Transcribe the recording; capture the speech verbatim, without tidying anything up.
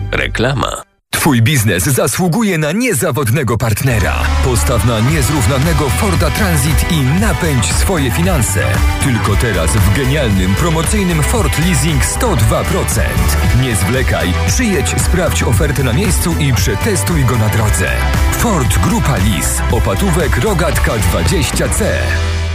Reklama. Twój biznes zasługuje na niezawodnego partnera. Postaw na niezrównanego Forda Transit i napędź swoje finanse. Tylko teraz w genialnym, promocyjnym Ford Leasing sto dwa procent. Nie zwlekaj, przyjedź, sprawdź ofertę na miejscu i przetestuj go na drodze. Ford Grupa Lease. Opatówek Rogatka dwadzieścia C.